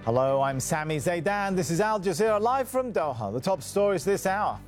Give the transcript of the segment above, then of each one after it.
Hello, I'm Sami Zaidan. This is Al Jazeera live from Doha. The top stories this hour.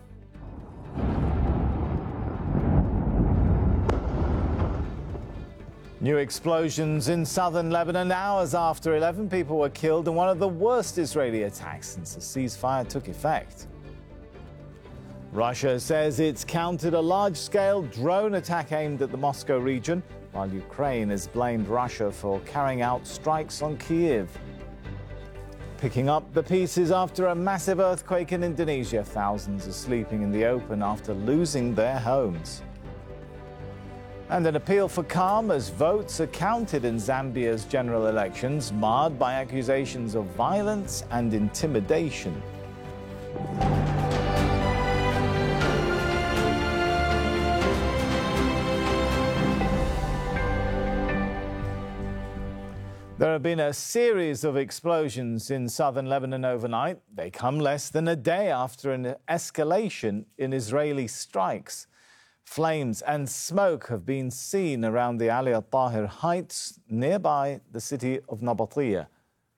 New explosions in southern Lebanon. Hours after 11 people were killed in one of the worst Israeli attacks since the ceasefire took effect. Russia says it's countered a large-scale drone attack aimed at the Moscow region, while Ukraine has blamed Russia for carrying out strikes on Kyiv. Picking up the pieces after a massive earthquake in Indonesia. Thousands are sleeping in the open after losing their homes. And an appeal for calm as votes are counted in Zambia's general elections, marred by accusations of violence and intimidation. There have been a series of explosions in southern Lebanon overnight. They come less than a day after an escalation in Israeli strikes. Flames and smoke have been seen around the Ali al-Tahir Heights nearby the city of Nabateeh.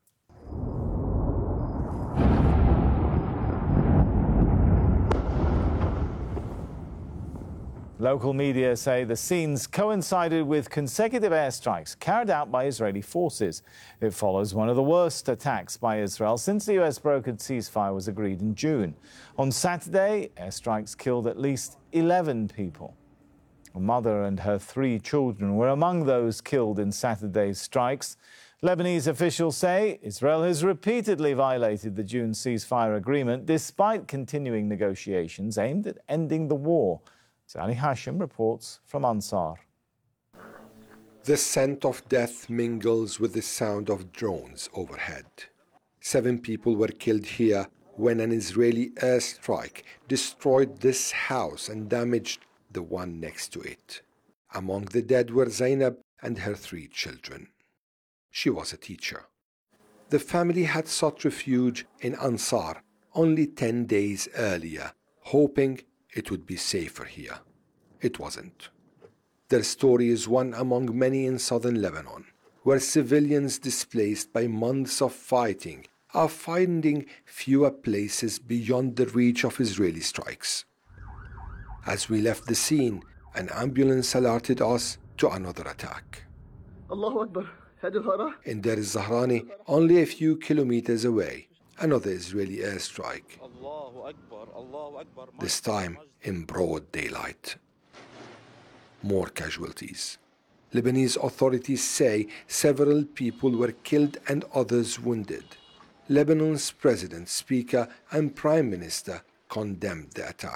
Local media say the scenes coincided with consecutive airstrikes carried out by Israeli forces. It follows one of the worst attacks by Israel since the US brokered ceasefire was agreed in June. On Saturday, airstrikes killed at least 11 people. A mother and her 3 children were among those killed in Saturday's strikes. Lebanese officials say Israel has repeatedly violated the June ceasefire agreement despite continuing negotiations aimed at ending the war. Ali Hashim reports from Ansar. The scent of death mingles with the sound of drones overhead. 7 people were killed here when an Israeli airstrike destroyed this house and damaged the one next to it. Among the dead were Zainab and her 3 children. She was a teacher. The family had sought refuge in Ansar only 10 days earlier, hoping it would be safer here. It wasn't. Their story is one among many in southern Lebanon, where civilians displaced by months of fighting are finding fewer places beyond the reach of Israeli strikes. As we left the scene, an ambulance alerted us to another attack. In Deir el-Zahrani, only a few kilometers away, another Israeli airstrike, this time in broad daylight. More casualties. Lebanese authorities say several people were killed and others wounded. Lebanon's president, speaker, and prime minister condemned the attack.